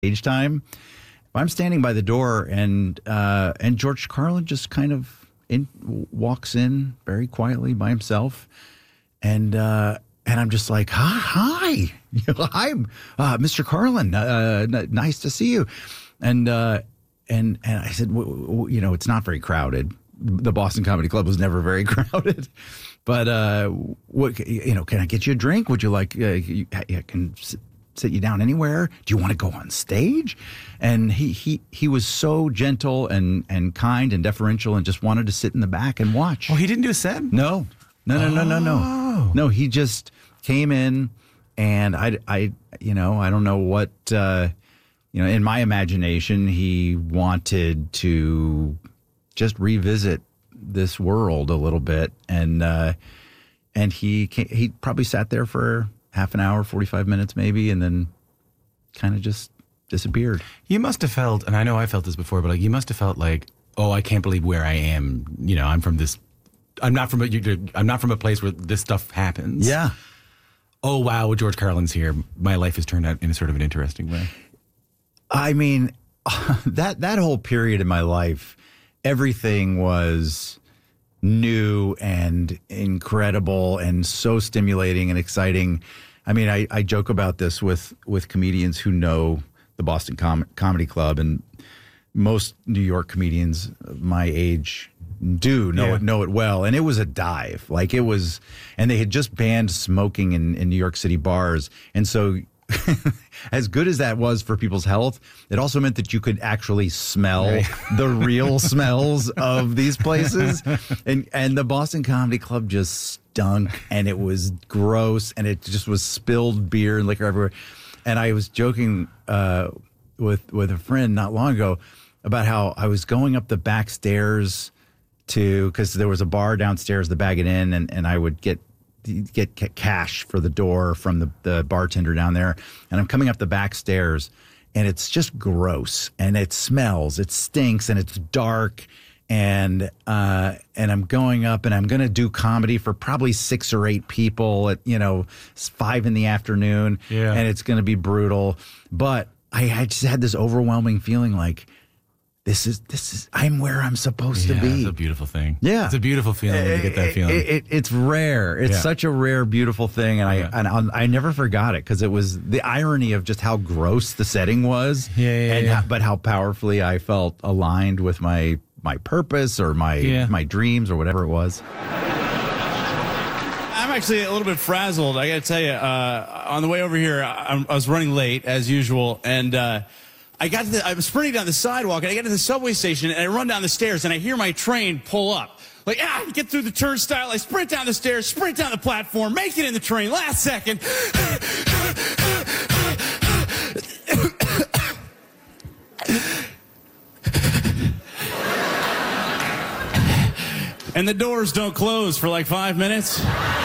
stage time. I'm standing by the door, and George Carlin just kind of walks in very quietly by himself, and I'm just like, hi, hi, Mr. Carlin, nice to see you, and I said, it's not very crowded. The Boston Comedy Club was never very crowded, but can I get you a drink? Would you like? I can sit you down anywhere. Do you want to go on stage? And he was so gentle and kind and deferential, and just wanted to sit in the back and watch. Oh, he didn't do a set? No. No, he just came in, and I don't know what, in my imagination, he wanted to just revisit this world a little bit. And he probably sat there for half an hour, 45 minutes maybe, and then kind of just disappeared. You must have felt, and I know I felt this before, but you must have felt like, oh, I can't believe where I am. I'm not from a place where this stuff happens. Yeah. Oh, wow, George Carlin's here. My life has turned out in a sort of an interesting way. I mean, that whole period in my life, everything was new and incredible and so stimulating and exciting. I mean, I joke about this with comedians who know the Boston Comedy Club, and most New York comedians my age do know it well. And it was a dive. Like, it was, and they had just banned smoking in New York City bars. And so as good as that was for people's health, it also meant that you could actually smell the real smells of these places. And the Boston Comedy Club just stunk, and it was gross, and it just was spilled beer and liquor everywhere. And I was joking with a friend not long ago about how I was going up the back stairs because there was a bar downstairs, the Bag It Inn, and I would get cash for the door from the bartender down there. And I'm coming up the back stairs, and it's just gross, and it smells, it stinks, and it's dark. And I'm going up, and I'm going to do comedy for probably 6 or 8 people at 5 in the afternoon, and it's going to be brutal. But I just had this overwhelming feeling like, this is I'm where I'm supposed to be. It's a beautiful thing. Yeah, it's a beautiful feeling when you get that feeling. It's rare. It's such a rare, beautiful thing, and I never forgot it, because it was the irony of just how gross the setting was, but how powerfully I felt aligned with my purpose or my dreams or whatever it was. I'm actually a little bit frazzled. I got to tell you, on the way over here, I was running late as usual, and I'm sprinting down the sidewalk, and I get to the subway station, and I run down the stairs, and I hear my train pull up. Like, get through the turnstile, I sprint down the stairs, sprint down the platform, make it in the train, last second. And the doors don't close for like 5 minutes.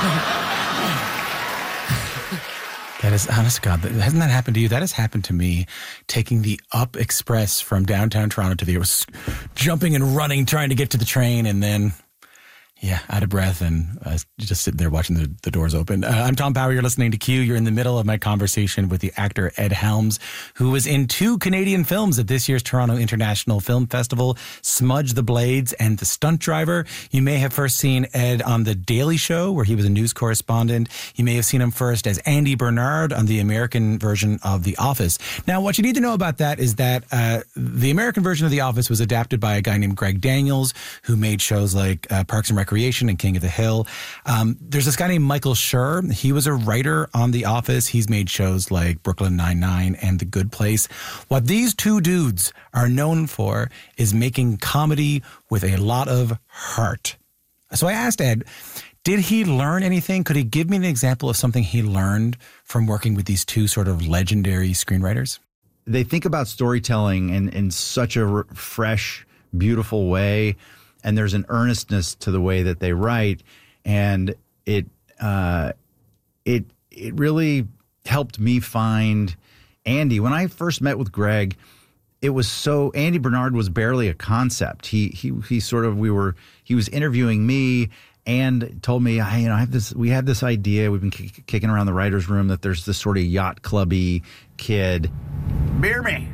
That is, honest to God, hasn't that happened to you? That has happened to me, taking the Up Express from downtown Toronto to the, jumping and running, trying to get to the train, and then, out of breath, and just sitting there watching the doors open. I'm Tom Power. You're listening to Q. You're in the middle of my conversation with the actor Ed Helms, who was in 2 Canadian films at this year's Toronto International Film Festival, Smudge the Blades and The Stunt Driver. You may have first seen Ed on The Daily Show, where he was a news correspondent. You may have seen him first as Andy Bernard on the American version of The Office. Now, what you need to know about that is that the American version of The Office was adapted by a guy named Greg Daniels, who made shows like Parks and Recreation and King of the Hill. There's this guy named Michael Schur. He was a writer on The Office. He's made shows like Brooklyn Nine-Nine and The Good Place. What these 2 dudes are known for is making comedy with a lot of heart. So I asked Ed, did he learn anything? Could he give me an example of something he learned from working with these 2 sort of legendary screenwriters? They think about storytelling in such a fresh, beautiful way, and there's an earnestness to the way that they write, and it really helped me find Andy. When I first met with Greg, it was Andy Bernard was barely a concept. He was interviewing me, and told me, we have this idea. We've been kicking around the writer's room that there's this sort of yacht clubby kid. Beer me.